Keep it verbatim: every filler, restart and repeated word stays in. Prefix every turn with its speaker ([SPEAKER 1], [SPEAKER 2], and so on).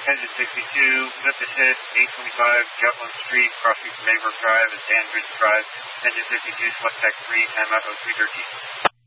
[SPEAKER 1] Engine sixty-two, Memphis Hit, eight twenty-five, Jutland Street, cross street from Maybrook Drive and Dandridge Drive. Engine fifty-two, Select Tech three, timeout oh three thirteen.